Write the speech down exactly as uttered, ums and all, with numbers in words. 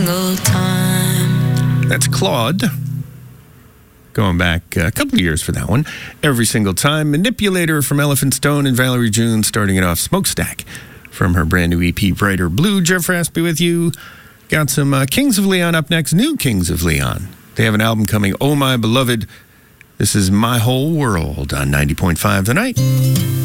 That's Claude. Going back a couple of years for that one. Every Single Time. Manipulator from Elephant Stone and Valerie June starting it off. Smokestack from her brand new E P, Brighter Blue. Jeff Raspy with you. Got some uh, Kings of Leon up next. New Kings of Leon. They have an album coming, Oh My Beloved. This is My Whole World on ninety point five The Night.